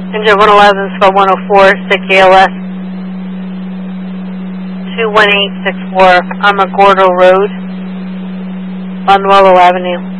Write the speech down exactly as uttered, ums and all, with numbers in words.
Engine one eleven, swell one oh four, six A L S, two one eight six four, Alamogordo Road, Manuelo Avenue.